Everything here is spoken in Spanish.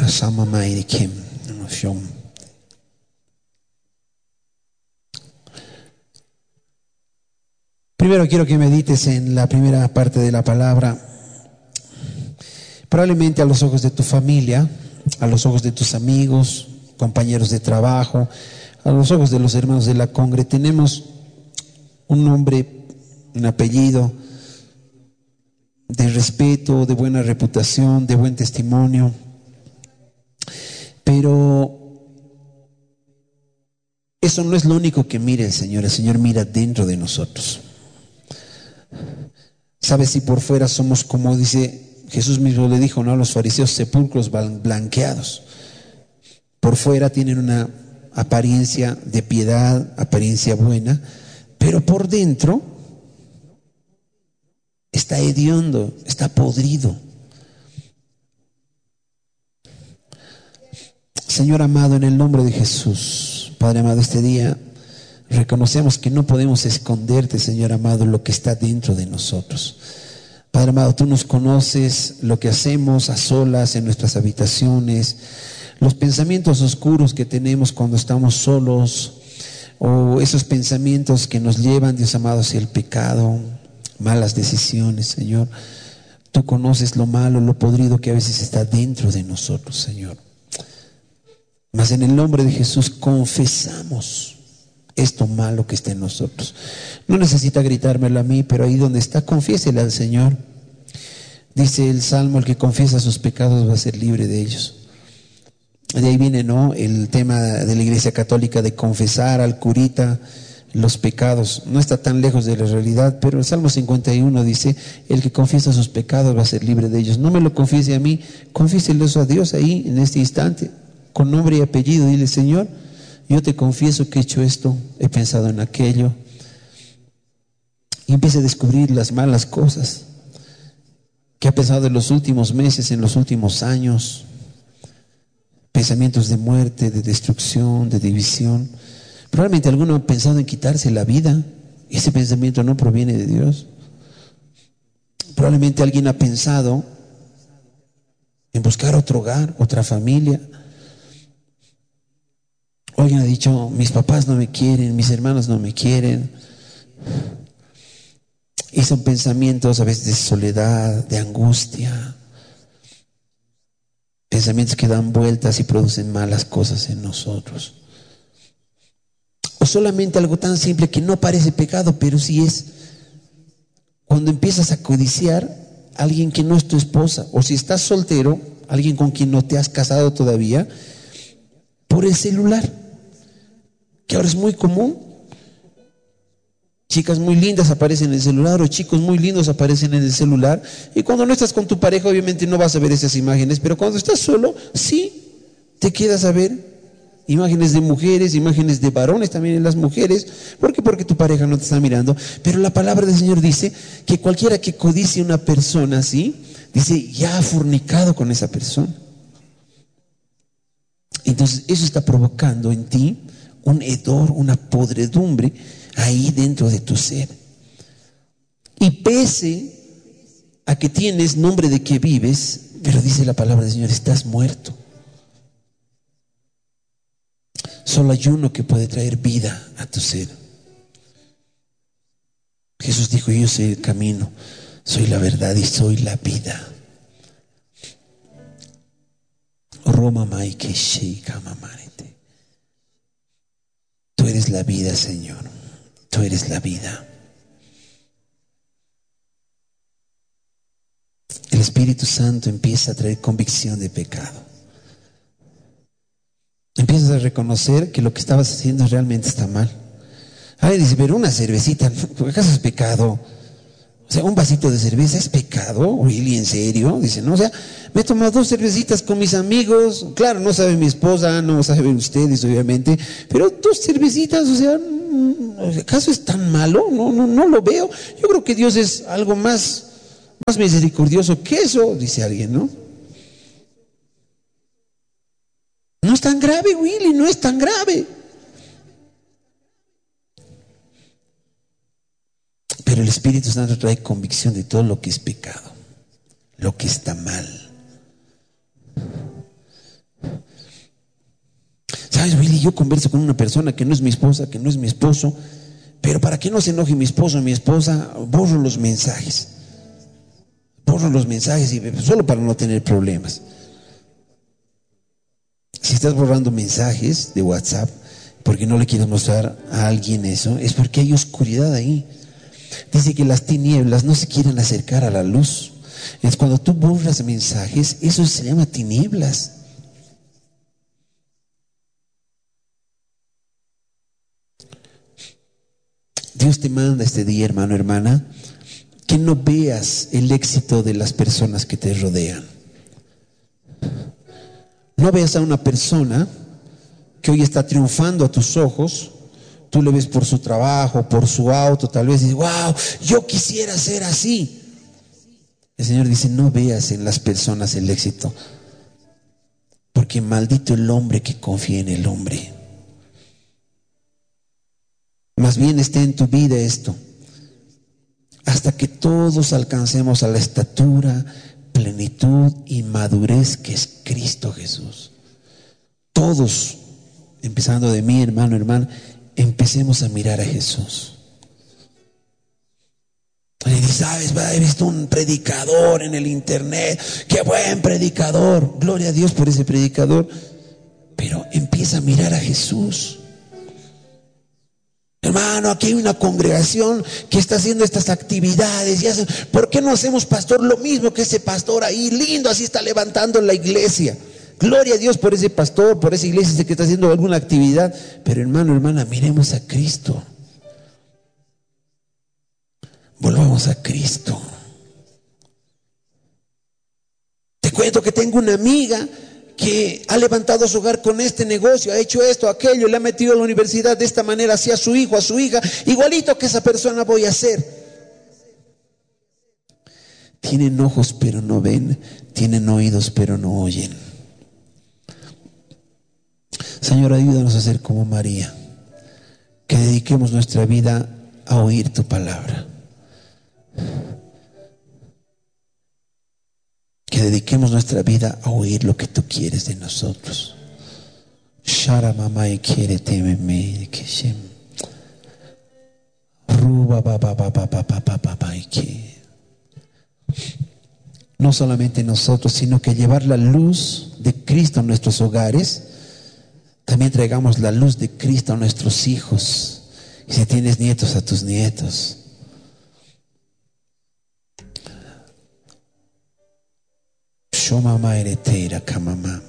Sama Mairi Kim. Primero quiero que medites en la primera parte de la palabra. Probablemente a los ojos de tu familia, a los ojos de tus amigos, compañeros de trabajo, a los ojos de los hermanos de la congre, tenemos un nombre, un apellido de respeto, de buena reputación, de buen testimonio, pero eso no es lo único que mira el Señor mira dentro de nosotros. ¿Sabes? Si por fuera somos, como dice Jesús mismo le dijo, ¿no?, a los fariseos, sepulcros blanqueados. Por fuera tienen una apariencia de piedad, apariencia buena, pero por dentro está hediondo, está podrido. Señor amado, en el nombre de Jesús, Padre amado, este día reconocemos que no podemos esconderte, Señor amado, lo que está dentro de nosotros. Padre amado, tú nos conoces lo que hacemos a solas en nuestras habitaciones, los pensamientos oscuros que tenemos cuando estamos solos, o esos pensamientos que nos llevan, Dios amado, hacia el pecado, malas decisiones, Señor. Tú conoces lo malo, lo podrido que a veces está dentro de nosotros, Señor. Mas en el nombre de Jesús confesamos esto malo que está en nosotros. No necesita gritármelo a mí, pero ahí donde está, confiésele al Señor. Dice el Salmo, el que confiesa sus pecados va a ser libre de ellos. De ahí viene, ¿no?, el tema de la Iglesia Católica de confesar al curita los pecados. No está tan lejos de la realidad, pero el Salmo 51 dice, el que confiesa sus pecados va a ser libre de ellos. No me lo confiese a mí, confiéselo eso a Dios ahí en este instante, con nombre y apellido. Dile: Señor, yo te confieso que he hecho esto, he pensado en aquello. Y empiece a descubrir las malas cosas que ha pensado en los últimos meses, en los últimos años. Pensamientos de muerte, de destrucción, de división. Probablemente alguno ha pensado en quitarse la vida. Ese pensamiento no proviene de Dios. Probablemente alguien ha pensado en buscar otro hogar, otra familia. Alguien ha dicho: mis papás no me quieren, mis hermanos no me quieren. Y son pensamientos a veces de soledad, de angustia. Pensamientos que dan vueltas y producen malas cosas en nosotros. O solamente algo tan simple que no parece pecado, pero sí es. Cuando empiezas a codiciar a alguien que no es tu esposa, o si estás soltero, alguien con quien no te has casado todavía, por el celular, que ahora es muy común. Chicas muy lindas aparecen en el celular, o chicos muy lindos aparecen en el celular. Y cuando no estás con tu pareja, obviamente no vas a ver esas imágenes, pero cuando estás solo, sí te quedas a ver imágenes de mujeres, imágenes de varones también en las mujeres. ¿Por qué? Porque tu pareja no te está mirando. Pero la palabra del Señor dice que cualquiera que codicie a una persona así, dice, ya ha fornicado con esa persona. Entonces eso está provocando en ti un hedor, una podredumbre ahí dentro de tu ser. Y pese a que tienes nombre de que vives, pero dice la palabra del Señor, estás muerto. Solo hay uno que puede traer vida a tu ser. Jesús dijo: yo soy el camino, soy la verdad y soy la vida. Roma Maike Sheika Mamarete. Tú eres la vida, Señor. Tú eres la vida. El Espíritu Santo empieza a traer convicción de pecado. Empiezas a reconocer que lo que estabas haciendo realmente está mal. Ay, dice, pero una cervecita, ¿acaso es pecado? O sea, un vasito de cerveza es pecado, really, ¿en serio? Dice, no, o sea, me he tomado 2 cervecitas con mis amigos. Claro, no sabe mi esposa, no saben ustedes, obviamente, pero 2 cervecitas, o sea, ¿acaso es tan malo? No lo veo. Yo creo que Dios es algo más misericordioso que eso, dice alguien, ¿no? No es tan grave, Willy, no es tan grave. Pero el Espíritu Santo trae convicción de todo lo que es pecado, lo que está mal. mire, yo converso con una persona que no es mi esposa, que no es mi esposo, pero para que no se enoje mi esposo o mi esposa, borro los mensajes y solo para no tener problemas. Si estás borrando mensajes de WhatsApp porque no le quieres mostrar a alguien eso, es porque hay oscuridad ahí. Dice que las tinieblas no se quieren acercar a la luz. Es cuando tú borras mensajes, eso se llama tinieblas. Dios te manda este día, hermano, hermana, que no veas el éxito de las personas que te rodean. No veas a una persona que hoy está triunfando a tus ojos. Tú le ves por su trabajo, por su auto, tal vez dices, wow, yo quisiera ser así. El Señor dice, no veas en las personas el éxito, porque maldito el hombre que confía en el hombre. Más bien esté en tu vida esto, hasta que todos alcancemos a la estatura, plenitud y madurez que es Cristo Jesús. Todos, empezando de mí, hermano, hermana, empecemos a mirar a Jesús. Y dices, sabes, he visto un predicador en el internet, qué buen predicador, gloria a Dios por ese predicador, pero empieza a mirar a Jesús. Hermano, aquí hay una congregación que está haciendo estas actividades. ¿Por qué no hacemos, pastor, lo mismo que ese pastor ahí? Lindo, así está levantando la iglesia. Gloria a Dios por ese pastor, por esa iglesia que está haciendo alguna actividad. Pero hermano, hermana, miremos a Cristo. Volvamos a Cristo. Te cuento que tengo una amiga que ha levantado su hogar con este negocio, ha hecho esto, aquello, le ha metido a la universidad de esta manera, así a su hijo, a su hija, igualito que esa persona voy a hacer. Tienen ojos pero no ven, tienen oídos pero no oyen. Señor, ayúdanos a ser como María, que dediquemos nuestra vida a oír tu palabra, que dediquemos nuestra vida a oír lo que tú quieres de nosotros. No solamente nosotros, sino que llevar la luz de Cristo a nuestros hogares. También traigamos la luz de Cristo a nuestros hijos. Y si tienes nietos, a tus nietos. Shomama eretera kamama.